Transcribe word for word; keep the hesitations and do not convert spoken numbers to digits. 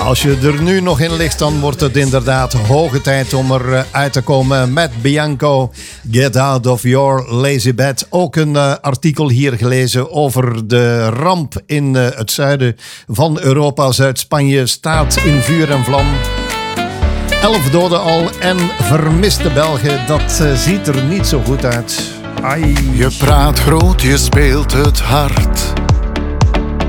Als je er nu nog in ligt, dan wordt het inderdaad hoge tijd om er uit te komen met Bianco. Get out of your lazy bed. Ook een uh, artikel hier gelezen over de ramp in uh, het zuiden van Europa. Zuid-Spanje staat in vuur en vlam. Elf doden al en vermiste Belgen. Dat uh, ziet er niet zo goed uit. Ai. Je praat groot, je speelt het hard.